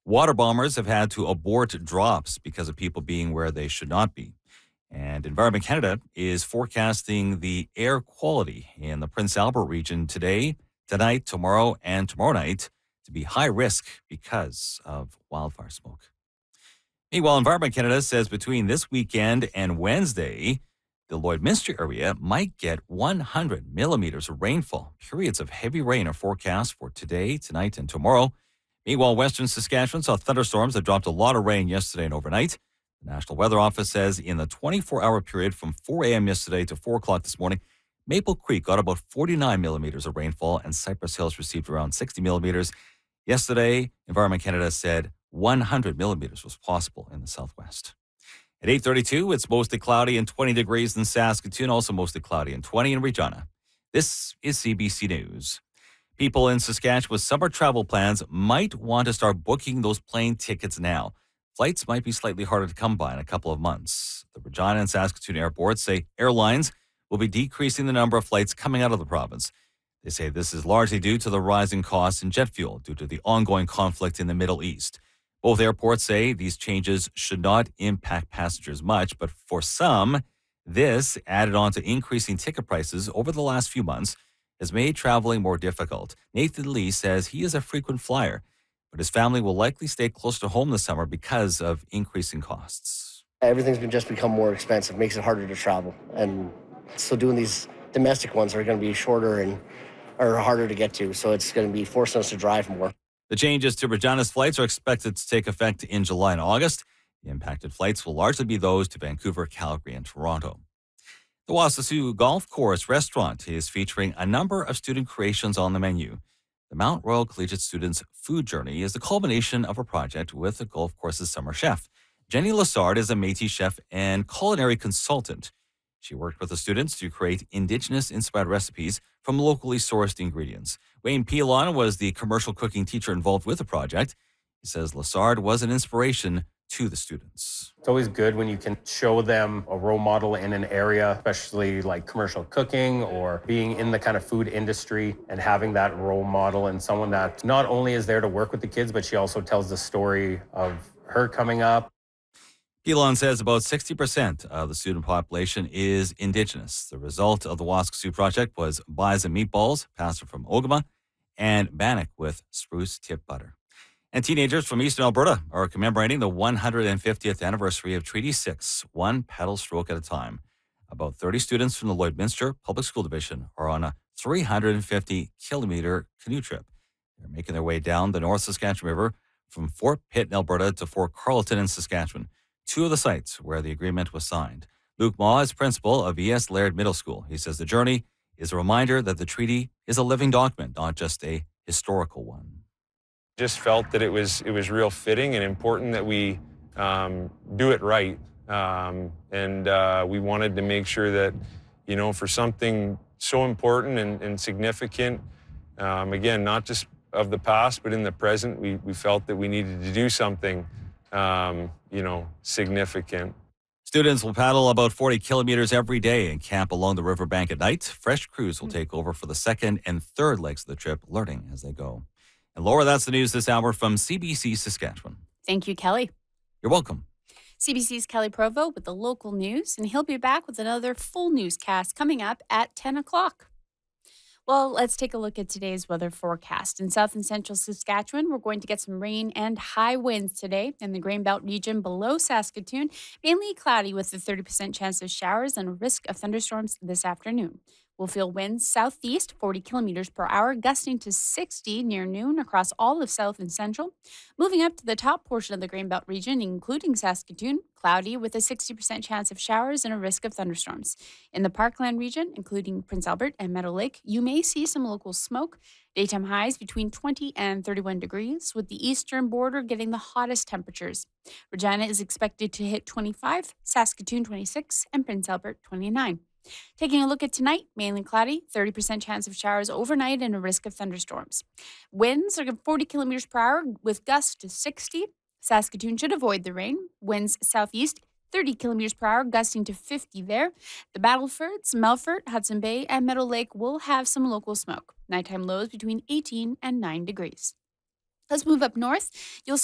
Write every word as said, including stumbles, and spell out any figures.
Water bombers have had to abort drops because of people being where they should not be. And Environment Canada is forecasting the air quality in the Prince Albert region today, tonight, tomorrow, and tomorrow night to be high risk because of wildfire smoke. Meanwhile, Environment Canada says between this weekend and Wednesday, the Lloydminster area might get one hundred millimeters of rainfall. Periods of heavy rain are forecast for today, tonight, and tomorrow. Meanwhile, Western Saskatchewan saw thunderstorms that dropped a lot of rain yesterday and overnight. The National Weather Office says in the twenty-four hour period from four a.m. yesterday to four o'clock this morning, Maple Creek got about forty-nine millimeters of rainfall and Cypress Hills received around sixty millimeters. Yesterday, Environment Canada said one hundred millimeters was possible in the southwest. At eight thirty-two, it's mostly cloudy and twenty degrees in Saskatoon, also mostly cloudy and twenty in Regina. This is C B C News. People in Saskatchewan with summer travel plans might want to start booking those plane tickets now. Flights might be slightly harder to come by in a couple of months. The Regina and Saskatoon airports say airlines will be decreasing the number of flights coming out of the province. They say this is largely due to the rising costs in jet fuel due to the ongoing conflict in the Middle East. Both airports say these changes should not impact passengers much, but for some, this, added on to increasing ticket prices over the last few months, has made traveling more difficult. Nathan Lee says he is a frequent flyer, but his family will likely stay close to home this summer because of increasing costs. Everything's been just become more expensive, makes it harder to travel. And so doing these domestic ones are going to be shorter and are harder to get to, so it's going to be forcing us to drive more. The changes to Regina's flights are expected to take effect in July and August. The impacted flights will largely be those to Vancouver, Calgary, and Toronto. The Wassasoo Golf Course restaurant is featuring a number of student creations on the menu. The Mount Royal Collegiate Students' Food Journey is the culmination of a project with the golf course's summer chef. Jenny Lassard is a Métis chef and culinary consultant. She worked with the students to create Indigenous-inspired recipes from locally sourced ingredients. Wayne Pilon was the commercial cooking teacher involved with the project. He says Lassard was an inspiration to the students. It's always good when you can show them a role model in an area, especially like commercial cooking or being in the kind of food industry, and having that role model and someone that not only is there to work with the kids, but she also tells the story of her coming up. Pilon says about sixty percent of the student population is Indigenous. The result of the Waskesiu project was bison meatballs, pasta from Ogama, and bannock with spruce tip butter. And teenagers from Eastern Alberta are commemorating the one hundred fiftieth anniversary of Treaty six, one paddle stroke at a time. About thirty students from the Lloydminster Public School Division are on a three hundred fifty kilometer canoe trip. They're making their way down the North Saskatchewan River from Fort Pitt in Alberta to Fort Carleton in Saskatchewan, two of the sites where the agreement was signed. Luke Maw is principal of E S Laird Middle School. He says the journey is a reminder that the treaty is a living document, not just a historical one. Just felt that it was it was real fitting and important that we um, do it right. Um, and uh, we wanted to make sure that, you know, for something so important and, and significant, um, again, not just of the past, but in the present, we, we felt that we needed to do something Um, you know, significant. Students will paddle about forty kilometers every day and camp along the riverbank at night. Fresh crews will take over for the second and third legs of the trip, learning as they go. And Laura, that's the news this hour from C B C Saskatchewan. Thank you, Kelly. You're welcome. C B C's Kelly Provo with the local news, and he'll be back with another full newscast coming up at ten o'clock. Well, let's take a look at today's weather forecast. In south and central Saskatchewan, we're going to get some rain and high winds today. In the Grain Belt region below Saskatoon, mainly cloudy with a thirty percent chance of showers and a risk of thunderstorms this afternoon. We'll feel winds southeast, forty kilometers per hour, gusting to sixty near noon across all of south and central. Moving up to the top portion of the Grain Belt region, including Saskatoon, cloudy with a sixty percent chance of showers and a risk of thunderstorms. In the Parkland region, including Prince Albert and Meadow Lake, you may see some local smoke. Daytime highs between twenty and thirty-one degrees, with the eastern border getting the hottest temperatures. Regina is expected to hit twenty-five, Saskatoon twenty-six, and Prince Albert twenty-nine. Taking a look at tonight, mainly cloudy, thirty percent chance of showers overnight and a risk of thunderstorms. Winds are forty kilometers per hour with gusts to sixty. Saskatoon should avoid the rain. Winds southeast, thirty kilometers per hour, gusting to fifty there. The Battlefords, Melfort, Hudson Bay, and Meadow Lake will have some local smoke. Nighttime lows between eighteen and nine degrees. Let's move up north. You'll